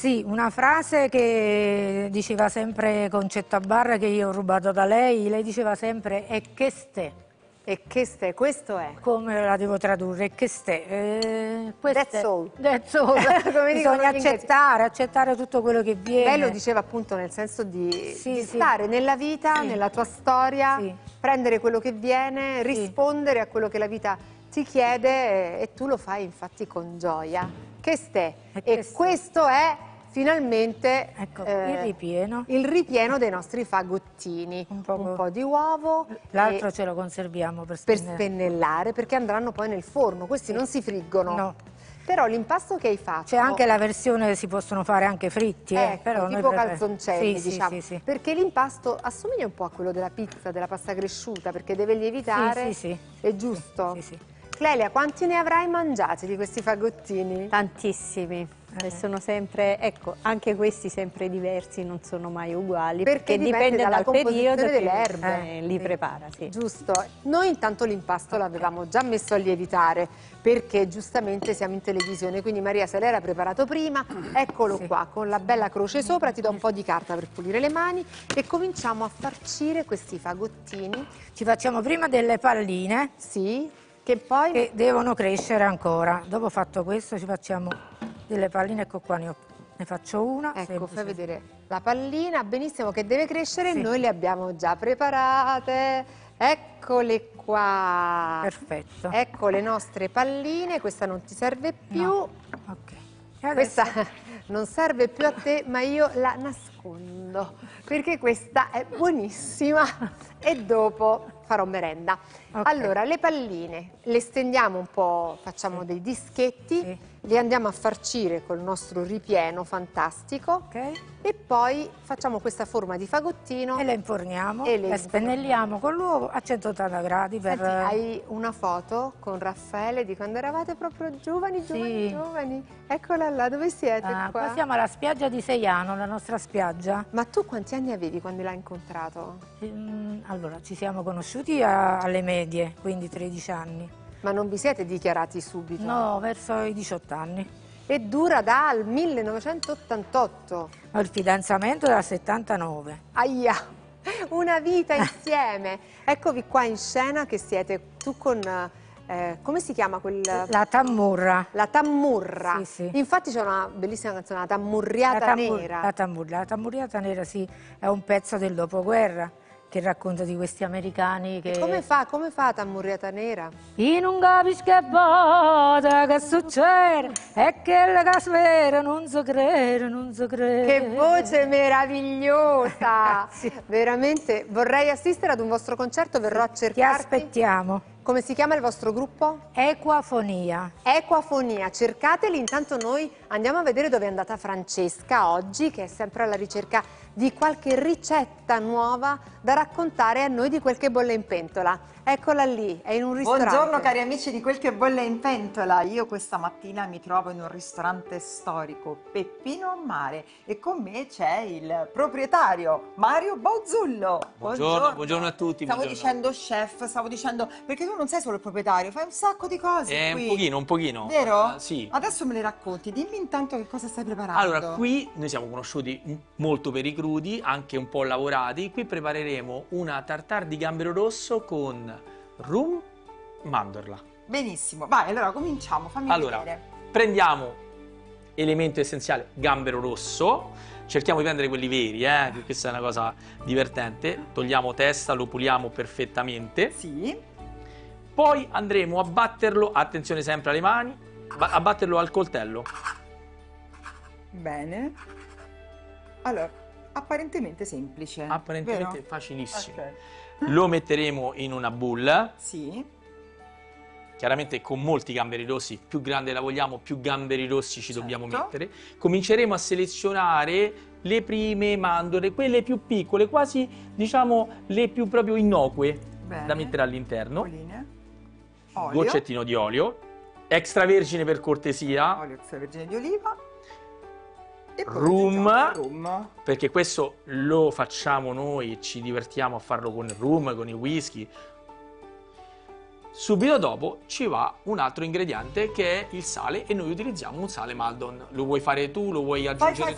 Sì, una frase che diceva sempre Concetta Barra, che io ho rubato da lei diceva sempre "e che ste". E che ste, questo è. Come la devo tradurre? E che ste? That's all. That's all. Come dicono Bisogna gli inglesi. accettare tutto quello che viene. Lei lo diceva appunto nel senso di Sì. stare nella vita, Sì. nella tua storia, Sì. prendere quello che viene, rispondere a quello che la vita ti chiede e tu lo fai infatti con gioia. Che ste. E questo è finalmente Ecco, il ripieno dei nostri fagottini. Un po' di uovo. L'altro ce lo conserviamo per spennellare, perché andranno poi nel forno. Questi non si friggono. No. Però l'impasto che hai fatto... C'è anche la versione, si possono fare anche fritti, ecco, però tipo calzoncelli, diciamo. Sì. Perché l'impasto assomiglia un po' a quello della pizza, della pasta cresciuta, perché deve lievitare. Sì. È giusto? Sì. Clelia, quanti ne avrai mangiati di questi fagottini? Tantissimi. E sono sempre, ecco, anche questi sempre diversi, non sono mai uguali, perché dipende dalla dal periodo delle erbe. che li prepara, sì. Giusto. Noi intanto l'impasto l'avevamo già messo a lievitare, perché giustamente siamo in televisione, quindi Maria se l'era preparato prima, eccolo qua, con la bella croce sopra, ti do un po' di carta per pulire le mani e cominciamo a farcire questi fagottini. Ci facciamo prima delle palline. Sì, che poi... che devono crescere ancora. Dopo fatto questo ci facciamo delle palline, ecco qua ne faccio una. Ecco, semplice. fai vedere la pallina, benissimo, che deve crescere, noi le abbiamo già preparate, eccole qua. Perfetto. Ecco le nostre palline, questa non ti serve più. No. Ok. Questa non serve più a te, ma io la nascondo, perché questa è buonissima e dopo farò merenda. Okay. Allora, le palline le stendiamo un po', facciamo dei dischetti, li andiamo a farcire col nostro ripieno fantastico e poi facciamo questa forma di fagottino e le inforniamo, le spennelliamo con l'uovo a 180 gradi. Senti, hai una foto con Raffaele di quando eravate proprio giovani? Eccola là, dove siete qua? Qua siamo alla spiaggia di Seiano, la nostra spiaggia. Ma tu quanti anni avevi quando l'hai incontrato? Allora, ci siamo conosciuti alle medie, quindi 13 anni. Ma non vi siete dichiarati subito? No, verso i 18 anni. E dura dal 1988? Ho il fidanzamento dal 79. Ahia, una vita insieme. Eccovi qua in scena che siete tu con... come si chiama quel... La tammurra. La tammurra. Sì. Infatti c'è una bellissima canzone, La tammurriata nera. La tammurriata nera, sì, è un pezzo del dopoguerra che racconta di questi americani che... E come fa la tammurriata nera? Io non capisco che volta che succede, è che la casvera non so credere. Che voce meravigliosa! Veramente, vorrei assistere ad un vostro concerto, verrò a cercarti. Ti aspettiamo. Come si chiama il vostro gruppo? Equafonia. Equafonia, cercateli, intanto noi andiamo a vedere dove è andata Francesca oggi, che è sempre alla ricerca di qualche ricetta nuova da raccontare a noi di Quel che bolle in pentola. Eccola lì, è in un ristorante. Buongiorno cari amici di Quel che bolle in pentola, io questa mattina mi trovo in un ristorante storico, Peppino a Mare, e con me c'è il proprietario Mario Bozzullo. Buongiorno a tutti. Stavo dicendo chef, perché tu non sei solo il proprietario, fai un sacco di cose qui. Un pochino. Vero? Sì. Adesso me le racconti, dimmi intanto che cosa stai preparando. Allora, qui noi siamo conosciuti molto per i crudi, anche un po' lavorati. Qui prepareremo una tartare di gambero rosso con rum, mandorla. Benissimo, vai, allora cominciamo, fammi vedere. Prendiamo elemento essenziale gambero rosso, cerchiamo di prendere quelli veri, che questa è una cosa divertente. Togliamo testa, lo puliamo perfettamente. Sì. Poi andremo a batterlo, attenzione sempre alle mani, a batterlo al coltello. Bene. Allora, apparentemente semplice. Apparentemente vero? facilissimo. Okay. Lo metteremo in una bowl. Sì. Chiaramente con molti gamberi rossi, più grande la vogliamo, più gamberi rossi ci dobbiamo mettere. Cominceremo a selezionare le prime mandorle, quelle più piccole, quasi diciamo le più proprio innocue da mettere all'interno. Olio. Goccettino di olio, extravergine per cortesia. Olio extravergine di oliva. E poi rum, perché questo lo facciamo noi, ci divertiamo a farlo con il rum, con i whisky. Subito dopo ci va un altro ingrediente che è il sale, e noi utilizziamo un sale Maldon. Lo vuoi fare tu? Lo vuoi aggiungere